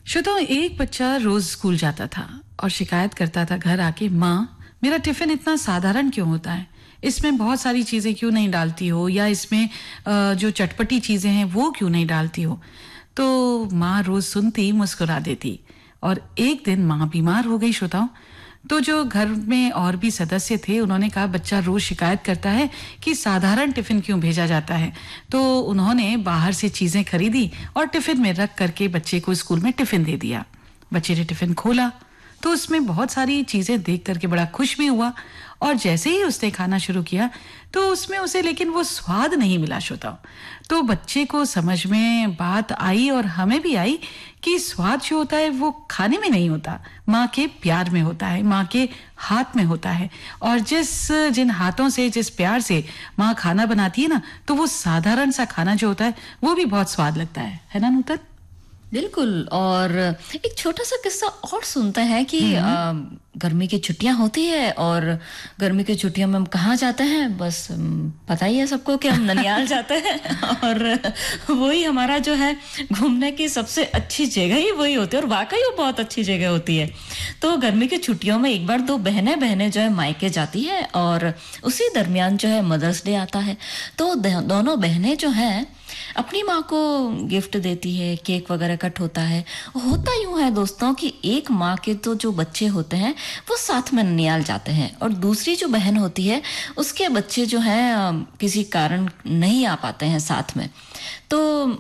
श्रोताओ, एक बच्चा रोज स्कूल जाता था और शिकायत करता था घर आके, माँ मेरा टिफिन इतना साधारण क्यों होता है, इसमें बहुत सारी चीजें क्यों नहीं डालती हो, या इसमें जो चटपटी चीजें हैं वो क्यों नहीं डालती हो। तो माँ रोज सुनती, मुस्कुरा देती। और एक दिन माँ बीमार हो गई श्रोताओं। तो जो घर में और भी सदस्य थे उन्होंने कहा, बच्चा रोज शिकायत करता है कि साधारण टिफिन क्यों भेजा जाता है। तो उन्होंने बाहर से चीजें खरीदी और टिफिन में रख करके बच्चे को स्कूल में टिफिन दे दिया। बच्चे ने टिफिन खोला तो उसमें बहुत सारी चीजें देख करके बड़ा खुश भी हुआ, और जैसे ही उसने खाना शुरू किया तो उसमें उसे लेकिन वो स्वाद नहीं मिला श्रोताओं। तो बच्चे को समझ में बात आई और हमें भी आई कि स्वाद जो होता है वो खाने में नहीं होता, माँ के प्यार में होता है, माँ के हाथ में होता है। और जिन हाथों से, जिस प्यार से माँ खाना बनाती है ना, तो वो साधारण सा खाना जो होता है वो भी बहुत स्वाद लगता है ना नूतन? बिल्कुल। और एक छोटा सा किस्सा और सुनते हैं कि गर्मी की छुट्टियां होती है और गर्मी की छुट्टियों में हम कहाँ जाते हैं, बस पता ही है सबको कि हम ननियाल जाते हैं। और वही हमारा जो है घूमने की सबसे अच्छी जगह ही वही होती है, और वाकई वो बहुत अच्छी जगह होती है। तो गर्मी की छुट्टियों में एक बार दो बहनें जो है मायके जाती है, और उसी दरमियान जो है मदर्स डे आता है। तो दोनों बहनें जो हैं अपनी माँ को गिफ्ट देती है, केक वगैरह कट होता है। होता यूं है दोस्तों कि एक माँ के तो जो बच्चे होते हैं वो साथ में ननियाल जाते हैं, और दूसरी जो बहन होती है उसके बच्चे जो हैं किसी कारण नहीं आ पाते हैं साथ में। तो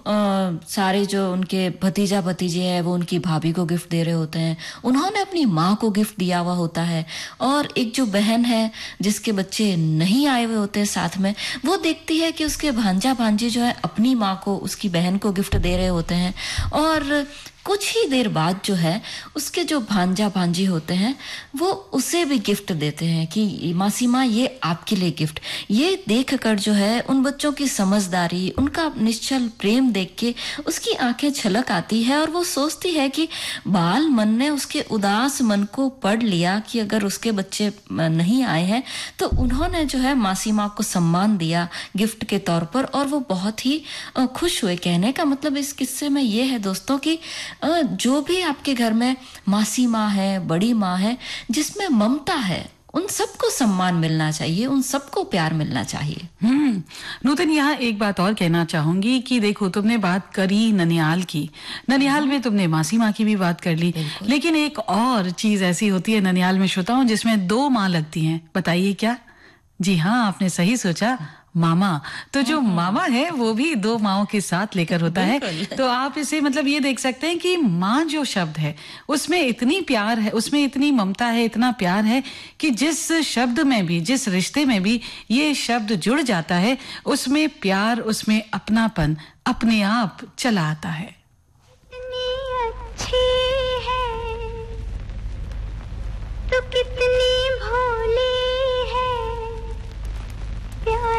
सारे जो उनके भतीजा भतीजे हैं वो उनकी भाभी को गिफ्ट दे रहे होते हैं, उन्होंने अपनी माँ को गिफ्ट दिया हुआ होता है। और एक जो बहन है जिसके बच्चे नहीं आए हुए होते हैं साथ में, वो देखती है कि उसके भांजा भांजी जो है अपनी माँ को, उसकी बहन को गिफ्ट दे रहे होते हैं। और कुछ ही देर बाद जो है उसके जो भांजा भांजी होते हैं वो उसे भी गिफ्ट देते हैं कि मासी माँ ये आपके लिए गिफ्ट। ये देख कर जो है उन बच्चों की समझदारी, उनका निश्चल प्रेम देख के उसकी आंखें छलक आती है, और वो सोचती है कि बाल मन ने उसके उदास मन को पढ़ लिया कि अगर उसके बच्चे नहीं आए हैं तो उन्होंने जो है मासी माँ को सम्मान दिया गिफ्ट के तौर पर, और वो बहुत ही खुश हुए। कहने का मतलब इस किस्से में ये है दोस्तों कि जो भी आपके घर में मासी माँ है, बड़ी माँ है, जिसमें ममता है, उन सबको सम्मान मिलना चाहिए, उन सबको प्यार मिलना चाहिए। नूतन, यहाँ एक बात और कहना चाहूंगी कि देखो, तुमने बात करी ननियाल की, ननियाल में तुमने मासी माँ की भी बात कर ली, लेकिन एक और चीज ऐसी होती है ननियाल में श्रोताओं जिसमें दो माँ लगती हैं। बताइए क्या? जी हाँ, आपने सही सोचा, मामा। तो जो मामा है वो भी दो माओं के साथ लेकर होता है। तो आप इसे मतलब ये देख सकते हैं कि माँ जो शब्द है उसमें इतनी प्यार है, उसमें इतनी ममता है, इतना प्यार है कि जिस शब्द में भी, जिस रिश्ते में भी ये शब्द जुड़ जाता है उसमें प्यार, उसमें अपनापन अपने आप चला आता है।